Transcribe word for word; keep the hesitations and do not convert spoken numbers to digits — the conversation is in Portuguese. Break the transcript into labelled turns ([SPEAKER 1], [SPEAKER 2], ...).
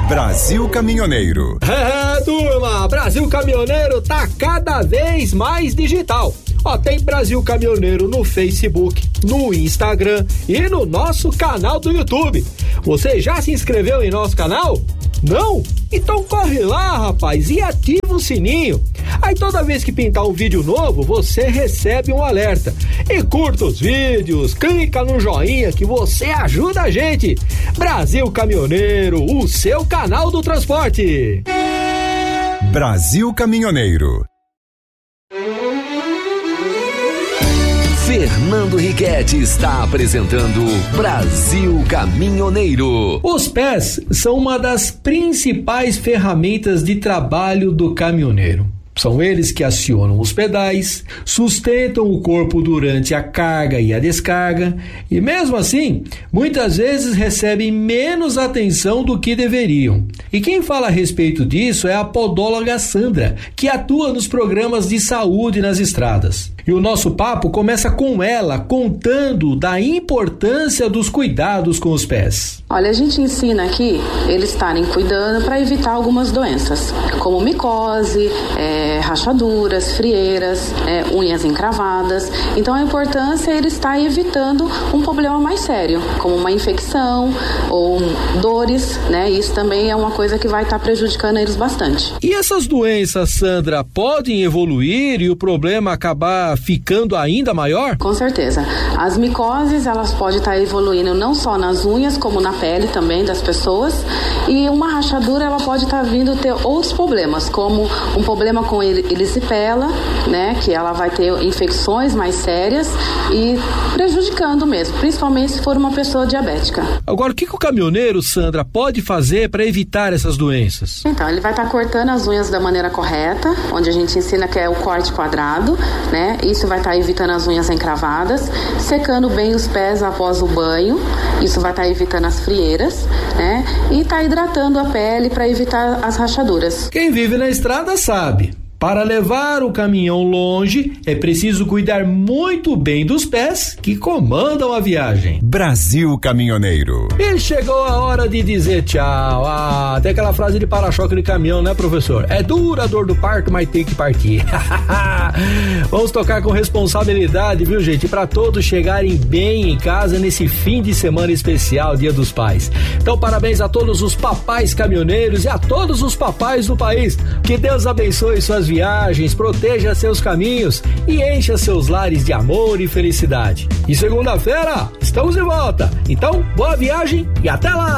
[SPEAKER 1] Brasil Caminhoneiro.
[SPEAKER 2] É, turma, Brasil Caminhoneiro tá cada vez mais digital. Ó, tem Brasil Caminhoneiro no Facebook, no Instagram e no nosso canal do YouTube. Você já se inscreveu em nosso canal? Não? Então corre lá, rapaz, e ativa o sininho. Aí toda vez que pintar um vídeo novo, você recebe um alerta. E curta os vídeos, clica no joinha que você ajuda a gente. Brasil Caminhoneiro, o seu canal do transporte.
[SPEAKER 1] Brasil Caminhoneiro.
[SPEAKER 3] Fernando Riquetti está apresentando Brasil Caminhoneiro.
[SPEAKER 2] Os pés são uma das principais ferramentas de trabalho do caminhoneiro. São eles que acionam os pedais, sustentam o corpo durante a carga e a descarga e, mesmo assim, muitas vezes recebem menos atenção do que deveriam. E quem fala a respeito disso é a podóloga Sandra, que atua nos programas de saúde nas estradas. E o nosso papo começa com ela, contando da importância dos cuidados com os pés.
[SPEAKER 4] Olha, a gente ensina aqui eles estarem cuidando para evitar algumas doenças, como micose, é, rachaduras, frieiras, é, unhas encravadas. Então a importância é ele estar evitando um problema mais sério, como uma infecção ou dores, né? Isso também é uma coisa que vai estar prejudicando eles bastante.
[SPEAKER 2] E essas doenças, Sandra, podem evoluir e o problema acabar ficando ainda maior?
[SPEAKER 4] Com certeza. As micoses, elas podem estar evoluindo não só nas unhas, como na pele também das pessoas. E uma rachadura, ela pode estar vindo ter outros problemas, como um problema com erisipela, né? Que ela vai ter infecções mais sérias e prejudicando mesmo, principalmente se for uma pessoa diabética.
[SPEAKER 2] Agora, o que, que o caminhoneiro, Sandra, pode fazer para evitar essas doenças?
[SPEAKER 4] Então, ele vai estar cortando as unhas da maneira correta, onde a gente ensina que é o corte quadrado, né? Isso vai estar evitando as unhas encravadas, secando bem os pés após o banho, isso vai estar evitando as frieiras, né? E tá hidratando a pele para evitar as rachaduras.
[SPEAKER 2] Quem vive na estrada sabe. Para levar o caminhão longe, é preciso cuidar muito bem dos pés que comandam a viagem.
[SPEAKER 1] Brasil Caminhoneiro.
[SPEAKER 2] E chegou a hora de dizer tchau. Ah, tem aquela frase de para-choque de caminhão, né, professor? É dura a dor do parto, mas tem que partir. Vamos tocar com responsabilidade, viu, gente? Para todos chegarem bem em casa nesse fim de semana especial, Dia dos Pais. Então, parabéns a todos os papais caminhoneiros e a todos os papais do país. Que Deus abençoe suas viagens, proteja seus caminhos e encha seus lares de amor e felicidade. E segunda-feira estamos de volta. Então, boa viagem e até lá!